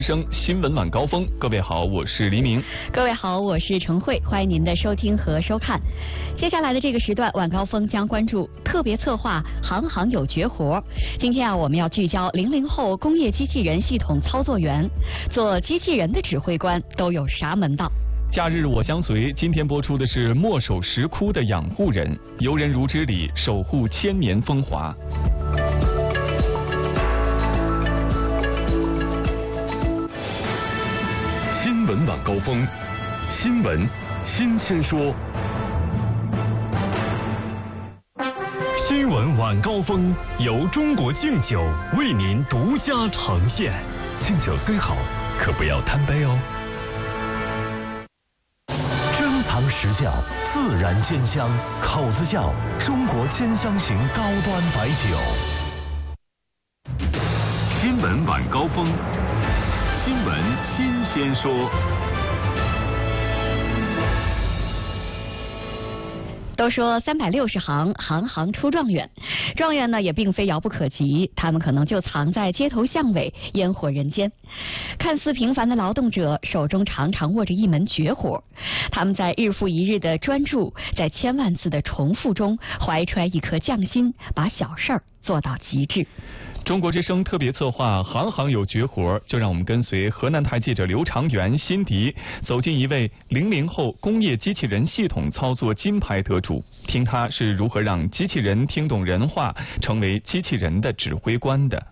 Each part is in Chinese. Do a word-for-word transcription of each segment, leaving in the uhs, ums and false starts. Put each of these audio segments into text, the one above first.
生新闻晚高峰，各位好，我是黎明。 各位好，我是程慧，欢迎您的收听和收看。接下来的这个时段，晚高峰将关注特别策划“行行有绝活”。今天啊，我们要聚焦零零后工业机器人系统操作员，做机器人的指挥官都有啥门道？ 假日我相随，今天播出的是墨守石窟的养护人，游人如织里守护千年风华。新闻晚高峰，新闻新鲜说。新闻晚高峰由中国敬酒为您独家呈现。敬酒虽好，可不要贪杯哦。珍藏实窖，自然鲜香，口子窖，中国鲜香型高端白酒。新闻晚高峰。新闻新鲜说。 都说三百六十行，行行出状元，状元呢也并非遥不可及，他们可能就藏在街头巷尾，烟火人间。看似平凡的劳动者，手中常常握着一门绝活，他们在日复一日的专注，在千万次的重复中，怀揣一颗匠心，把小事儿做到极致。 中国之声特别策划“行行有绝活”，就让我们跟随河南台记者刘长元、辛迪走进一位零零后工业机器人系统操作金牌得主，听他是如何让机器人听懂人话，成为机器人的指挥官的。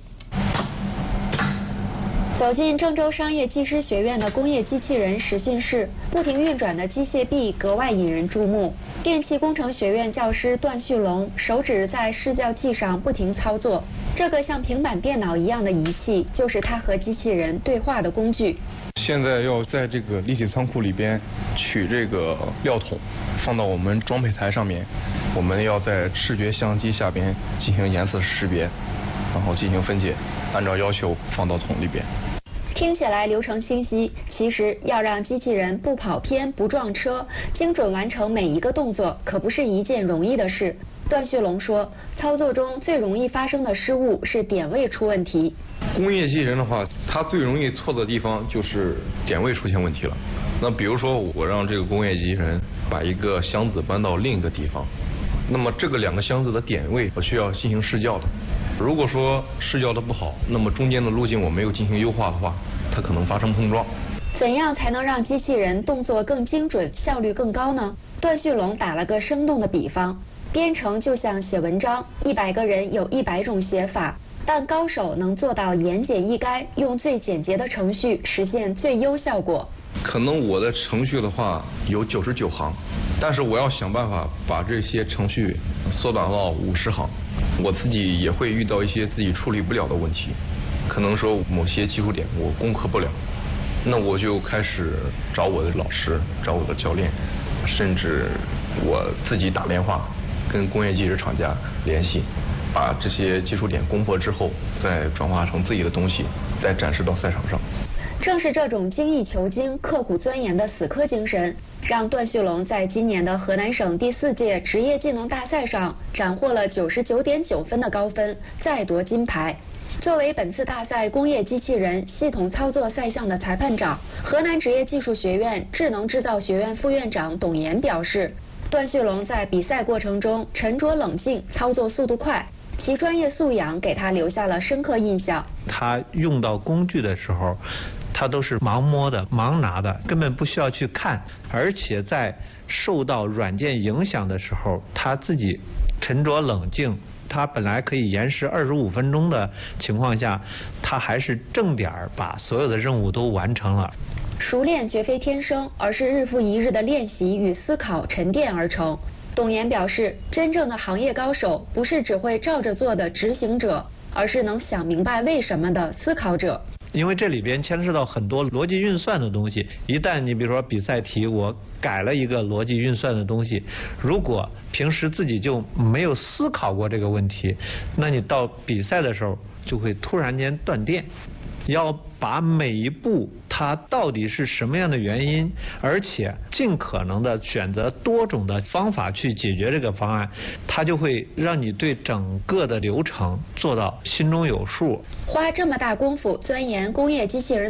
走进郑州商业技师学院的工业机器人实训室，不停运转的机械臂格外引人注目。电气工程学院教师段旭龙手指在视教器上不停操作，这个像平板电脑一样的仪器，就是他和机器人对话的工具。 现在要在这个立体仓库里边取这个料桶，放到我们装配台上面，我们要在视觉相机下边进行颜色识别，然后进行分解，按照要求放到桶里边。 听起来流程清晰，其实要让机器人不跑偏、不撞车，精准完成每一个动作，可不是一件容易的事。段旭龙说，操作中最容易发生的失误是点位出问题。 工业机器人的话，它最容易错的地方就是点位出现问题了。那比如说，我让这个工业机器人把一个箱子搬到另一个地方，那么这个两个箱子的点位我需要进行视校的。如果说视校的不好，那么中间的路径我没有进行优化的话，它可能发生碰撞。 怎样才能让机器人动作更精准、效率更高呢？段旭龙打了个生动的比方，编程就像写文章，一百个人有一百种写法，但高手能做到言简意赅，用最简洁的程序实现最优效果。 可能我的程序的话有九十九行，但是我要想办法把这些程序缩短到五十行。我自己也会遇到一些自己处理不了的问题，可能说某些技术点我攻克不了，那我就开始找我的老师，找我的教练，甚至我自己打电话跟工业机器厂家联系，把这些技术点攻破之后，再转化成自己的东西，再展示到赛场上。 正是这种精益求精、刻苦钻研的死磕精神，让段旭龙在今年的河南省第四届职业技能大赛上斩获了九十九点九分的高分，再夺金牌。作为本次大赛工业机器人系统操作赛项的裁判长，河南职业技术学院智能制造学院副院长董岩表示，段旭龙在比赛过程中沉着冷静，操作速度快，其专业素养给他留下了深刻印象。 他用到工具的时候，他都是盲摸的、盲拿的，根本不需要去看，而且在受到软件影响的时候，他自己沉着冷静。他本来可以延时二十五分钟的情况下，他还是正点儿把所有的任务都完成了。 熟练绝非天生，而是日复一日的练习与思考沉淀而成。董岩表示，真正的行业高手不是只会照着做的执行者，而是能想明白为什么的思考者。 因为这里边牵涉到很多逻辑运算的东西，一旦你比如说比赛题我改了一个逻辑运算的东西，如果平时自己就没有思考过这个问题，那你到比赛的时候就会突然间断电。 要把每一步它到底是什么样的原因，而且尽可能的选择多种的方法去解决这个方案，它就会让你对整个的流程做到心中有数。 花这么大功夫钻研工业机器人